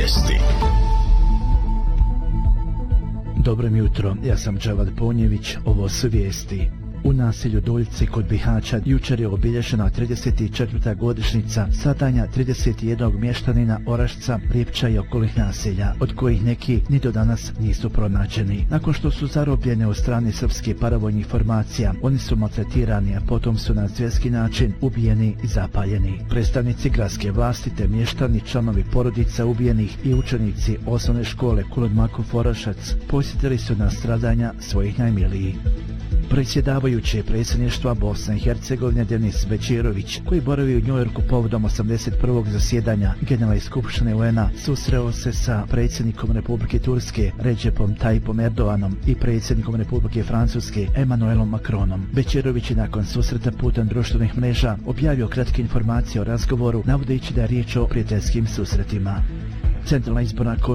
vijesti. Dobro mi jutro, ja sam Džavad Ponjević, ovo su vijesti. U naselju Doljci kod Bihaća jučer je obilježena 34. godišnjica stradanja 31 mještanina Orašca, Ripča i okolnih naselja, od kojih neki ni do danas nisu pronađeni. Nakon što su zarobljene od strane srpskih paravojnih formacija, oni su maltretirani, a potom su na zvjerski način ubijeni i zapaljeni. Predstavnici gradske vlasti te mještani, članovi porodica ubijenih i učenici osnovne škole Kulud Makuf Orašac posjetili su na stradanja svojih najmilijih. Predsjedavajući predsjedništva Bosne i Hercegovine Denis Bećirović, koji boravi u Njujorku povodom 81. zasjedanja Generalne skupštine UN-a, susreo se sa predsjednikom Republike Turske Recepom Tayyipom Erdoganom i predsjednikom Republike Francuske Emmanuelom Macronom. Bećirović je nakon susreta putem društvenih mreža objavio kratke informacije o razgovoru, navodeći da je riječ o prijateljskim susretima. Centralna izborna